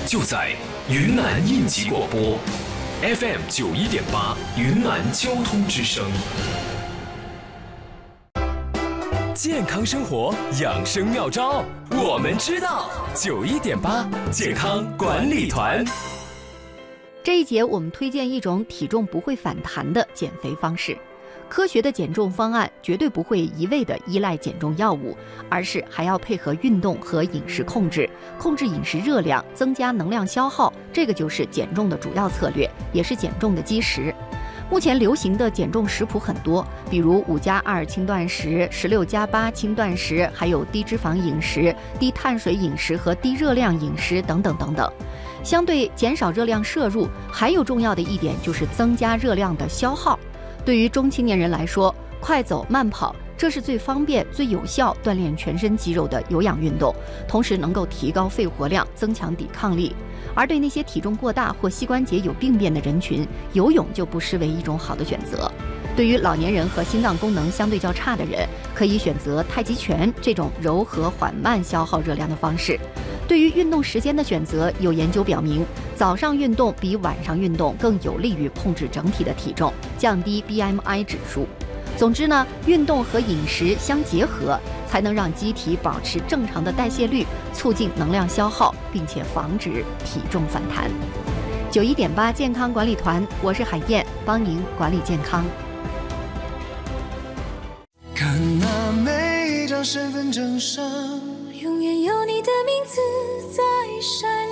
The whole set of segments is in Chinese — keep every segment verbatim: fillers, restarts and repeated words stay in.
就在云南应急广播 F M 九一点八，云南交通之声。健康生活养生妙招，我们知道。九一点八健康管理团。 这一节我们推荐一种体重不会反弹的减肥方式。科学的减重方案绝对不会一味地依赖减重药物，而是还要配合运动和饮食控制，控制饮食热量，增加能量消耗，这个就是减重的主要策略，也是减重的基石。目前流行的减重食谱很多，比如五加二轻断食、十六加八轻断食，还有低脂肪饮食、低碳水饮食和低热量饮食等等等等。相对减少热量摄入，还有重要的一点就是增加热量的消耗。对于中青年人来说，快走慢跑，这是最方便、最有效锻炼全身肌肉的有氧运动，同时能够提高肺活量，增强抵抗力。而对那些体重过大或膝关节有病变的人群，游泳就不失为一种好的选择。对于老年人和心脏功能相对较差的人，可以选择太极拳这种柔和缓慢消耗热量的方式。对于运动时间的选择，有研究表明，早上运动比晚上运动更有利于控制整体的体重，降低 B M I 指数。总之呢，运动和饮食相结合，才能让机体保持正常的代谢率，促进能量消耗，并且防止体重反弹。九一点八健康管理团，我是海燕，帮您管理健康。 看那每张身份证上，永远有你的名字在闪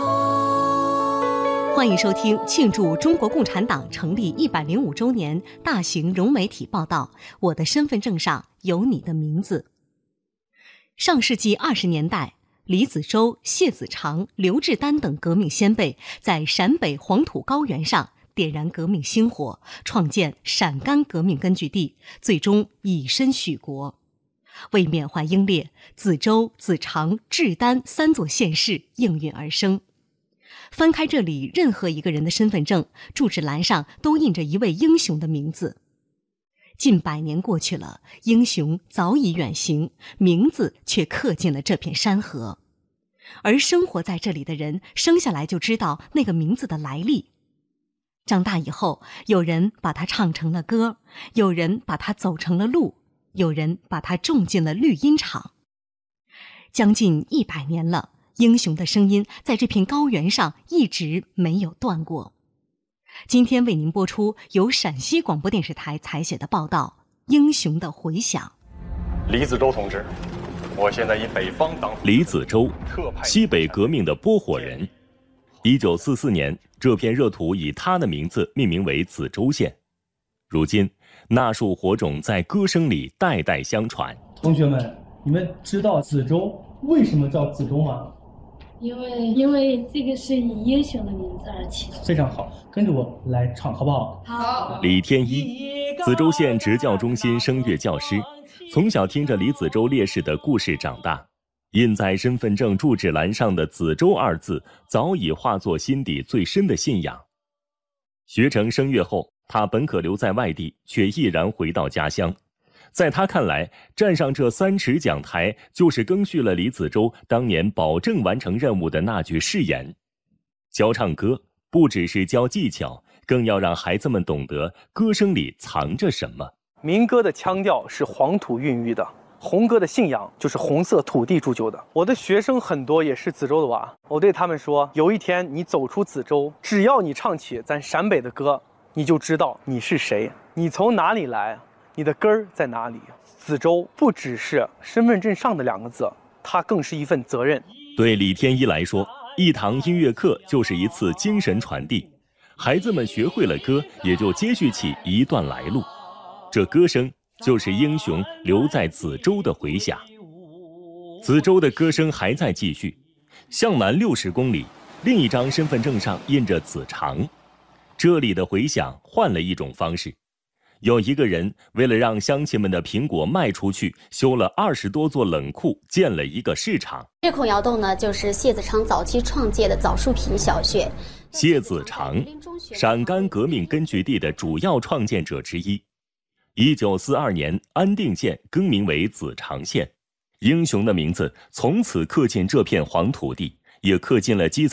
光。 欢迎收听庆祝中国共产党成立一百零五周年大型融媒体报道《我的身份证上有你的名字》。上世纪二十年代，李子洲、谢子长、刘志丹等革命先辈在陕北黄土高原上点燃革命星火，创建陕甘革命根据地，最终以身许国。为缅怀英烈，子洲、子长、志丹三座县市应运而生。翻开这里任何一个人的身份证，住址栏上都印着一位英雄的名字。近百年过去了，英雄早已远行，名字却刻进了这片山河。而生活在这里的人，生下来就知道那个名字的来历。长大以后，有人把它唱成了歌，有人把它走成了路，有人把它种进了绿茵场。将近一百年了，英雄的声音在这片高原上一直没有断过。今天为您播出由陕西广播电视台采写的报道《英雄的回响》。 李子洲同志，我现在以北方党。 李子洲，西北革命的拨火人。一九四四年，这片热土以他的名字命名为子洲县。如今，那束火种在歌声里代代相传。 同学们，你们知道子洲为什么叫子洲吗？ 因为因为这个是以英雄的名字而起的。 非常好，跟着我来唱好不好？ 好。 李天一，子洲县职教中心声乐教师，从小听着李子洲烈士的故事长大，印在身份证住址栏上的子洲二字早已化作心底最深的信仰。学成声乐后，他本可留在外地，却毅然回到家乡。在他看来，站上这三尺讲台，就是赓续了李子洲当年保证完成任务的那句誓言。教唱歌不只是教技巧，更要让孩子们懂得歌声里藏着什么。 民歌的腔调是黄土孕育的，红歌的信仰就是红色土地铸就的。我的学生很多也是子洲的娃，我对他们说，有一天你走出子洲，只要你唱起咱陕北的歌，你就知道你是谁，你从哪里来，你的根儿在哪里？子洲不只是身份证上的两个字，它更是一份责任。 对李天一来说，一堂音乐课就是一次精神传递，孩子们学会了歌，也就接续起一段来路。这歌声就是英雄留在子洲的回响。子洲的歌声还在继续，向南六十公里，另一张身份证上印着子长。这里的回响换了一种方式。有一个人为了让乡亲们的苹果卖出去，修了二十多座冷库，建了一个市场。 这孔窑洞呢，就是谢子长早期创建的枣树坪小学。 谢子长，陕甘革命根据地的主要创建者之一。一九四二年，安定县更名为子长县，英雄的名字从此刻进这片黄土地，也刻进了基层